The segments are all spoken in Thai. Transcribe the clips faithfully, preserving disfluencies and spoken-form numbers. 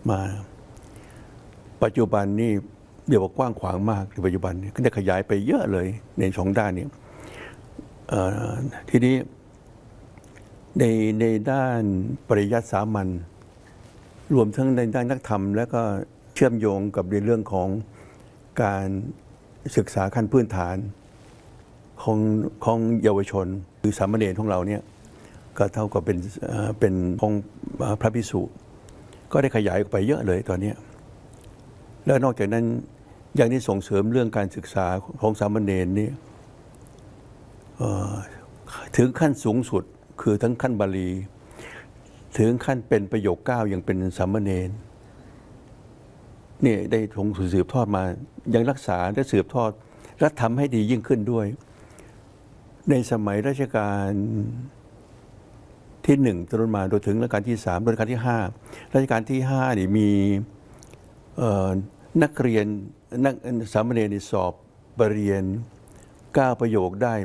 มาปัจจุบันนี่เดี๋ยวกว้างขวางมากในปัจจุบันนี้ก็ได้ขยายไปเยอะเลยในสองด้านนี้ทีนี้ในในด้านปริยัติสามัญรวมทั้งในด้านนักธรรมและก็เชื่อมโยงกับในเรื่องของการศึกษาขั้นพื้นฐานของของเยาวชนหรือสามเณรของเราเนี่ยก็เท่ากับเป็นเป็นของพระภิกษุก็ได้ขยายออกไปเยอะเลยตอนนี้แล้วนอกจากนั้นยังได้ส่งเสริมเรื่องการศึกษาของสามเณรนี่ถึงขั้นสูงสุดคือทั้งขั้นบาลีถึงขั้นเป็นประโยคเก้ายังเป็นสามเณรนี่ได้ทงสืบทอดมายังรักษาและสืบทอดและทำให้ดียิ่งขึ้นด้วยในสมัยรัชกาลที่หนึ่งจนมาโดยถึงรัชกาลที่สามรัชกาลที่ห้ารัชกาลที่ห้านี่มีนักเรียนนักสามเณรสอบปรริญญาเก้าประโยคได้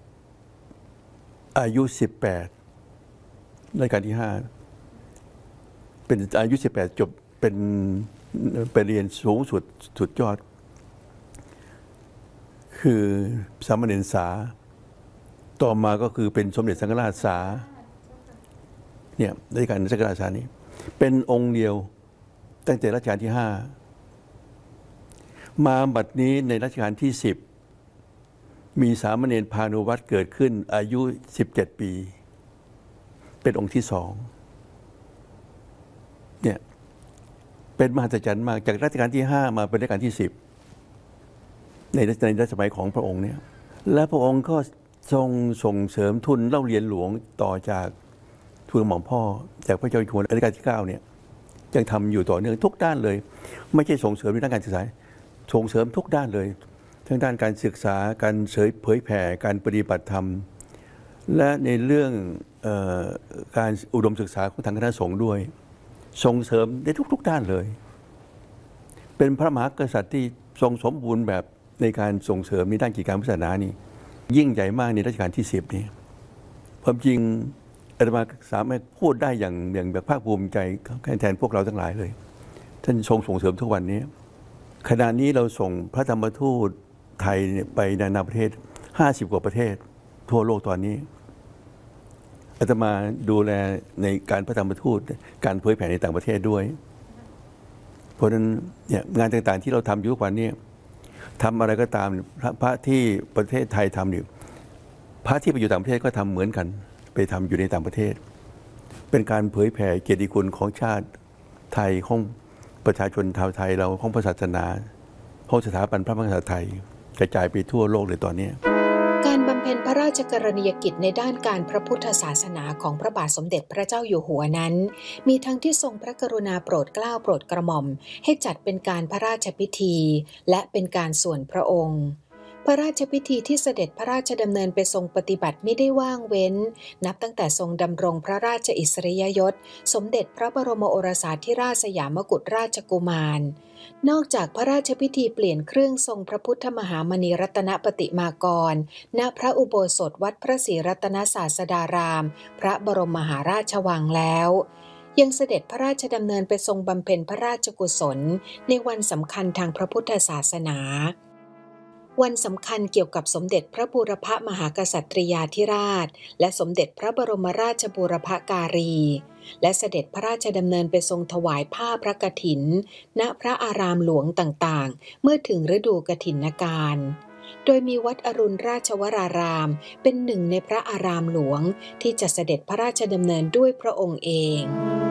อายุสิบแปดรัชกาลที่ห้าเป็นอายุสิบแปดจบเป็นไปเรียนสูงสุดสุดยอดคือสามเณรสาต่อมาก็คือเป็นสมเด็จสังฆราชสาเนี่ยรัชกาลสังฆราชสานี้เป็นองค์เดียวตั้งแต่รัชกาลที่ห้ามาบัดนี้ในรัชกาลที่สิบมีสามเณรพานุวัตรเกิดขึ้นอายุสิบเจ็ดปีเป็นองค์ที่สองเนี่ยเป็นมหัศจรรย์มากจากรัชกาลที่ห้ามาเป็นรัชกาลที่สิบในในรัชสมัยของพระองค์เนี่ยและพระองค์ก็ทรงส่งเสริมทุนเล่าเรียนหลวงต่อจากทุนหม่อมพ่อจากพระเจ้าอยู่หัวรัชกาลที่เก้าเนี่ยยังทำอยู่ต่อเนื่องทุกด้านเลยไม่ใช่ส่งเสริมในด้านการศึกษาส่งเสริมทุกด้านเลยทั้งด้านการศึกษาการเผยแผ่การปฏิบัติธรรมและในเรื่องเอ่อการอุดมศึกษาของทางคณะสงฆ์ด้วยส่งเสริมได้ทุกๆด้านเลยเป็นพระมหากษัตริย์ที่ทรงสมบูรณ์แบบในการส่งเสริมในด้านกิจการพุทธศาสนานี่ยิ่งใหญ่มากในรัชกาลที่สิบนี้ความจริงอาตมาสามารถพูดได้อย่างอย่างแบบภาคภูมิใจแทนพวกเราทั้งหลายเลยท่านทรงส่งเสริมทุกวันนี้ขณะนี้เราส่งพระธรรมทูตไทยไปนานาประเทศห้าสิบกว่าประเทศทั่วโลกตอนนี้อาตมาดูแลในการพระธรรมทูตการเผยแผ่ในต่างประเทศด้วยเพราะฉะนั้นเนี่ยงานต่างๆที่เราทำอยู่ทุกวันนี้ทำอะไรก็ตามพระที่ประเทศไทยทำอยู่พระที่ไปอยู่ต่างประเทศก็ทำเหมือนกันไปทำอยู่ในต่างประเทศเป็นการเผยแผ่เกียรติคุณของชาติไทยของประชาชนชาวไทยเราของศาสนาของสถาบันพระมหากษัตริย์ไทยกระจายไปทั่วโลกเลยตอนนี้การบำเพ็ญพระราชกรณียกิจในด้านการพระพุทธศาสนาของพระบาทสมเด็จพระเจ้าอยู่หัวนั้นมีทั้งที่ทรงพระกรุณาโปรดเกล้าโปรดกระหม่อมให้จัดเป็นการพระราชพิธีและเป็นการส่วนพระองค์พระราชพิธีที่เสด็จพระราชดำเนินไปทรงปฏิบัติไม่ได้ว่างเว้นนับตั้งแต่ทรงดำรงพระราชอิสริยยศสมเด็จพระบรมโอรสาธิราชสยามกุฎราชกุมารนอกจากพระราชพิธีเปลี่ยนเครื่องทรงพระพุทธมหามณีรัตนปฏิมากรณพระอุโบสถวัดพระศรีรัตนศาสดารามพระบรมมหาราชวังแล้วยังเสด็จพระราชดำเนินไปทรงบำเพ็ญพระราชกุศลในวันสำคัญทางพระพุทธศาสนาวันสำคัญเกี่ยวกับสมเด็จพระบูรพมหากษัตริยาธิราชและสมเด็จพระบรมราชบูรพการีและเสด็จพระราชดำเนินไปทรงถวายผ้าพระกฐินณพระอารามหลวงต่างๆเมื่อถึงฤดูกฐินกาลโดยมีวัดอรุณราชวรารามเป็นหนึ่งในพระอารามหลวงที่จะเสด็จพระราชดำเนินด้วยพระองค์เอง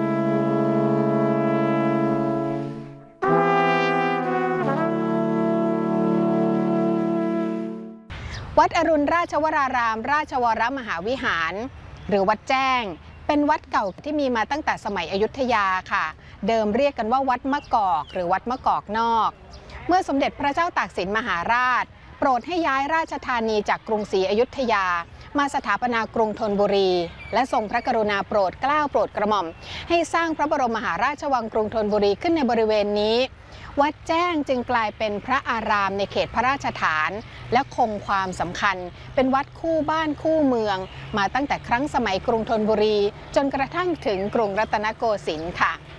วัดอรุณราชวรารามราชวรมหาวิหารหรือวัดแจ้งเป็นวัดเก่าที่มีมาตั้งแต่สมัยอยุธยาค่ะเดิมเรียกกันว่าวัดมะกอกหรือวัดมะกอกนอกเมื่อสมเด็จพระเจ้าตากสินมหาราชโปรดให้ย้ายราชธานีจากกรุงศรีอยุธยามาสถาปนากรุงธนบุรีและทรงพระกรุณาโปรดเกล้าโปรดกระหม่อมให้สร้างพระบรมมหาราชวังกรุงธนบุรีขึ้นในบริเวณนี้วัดแจ้งจึงกลายเป็นพระอารามในเขตพระราชฐานและคงความสำคัญเป็นวัดคู่บ้านคู่เมืองมาตั้งแต่ครั้งสมัยกรุงธนบุรีจนกระทั่งถึงกรุงรัตนโกสินทร์ค่ะ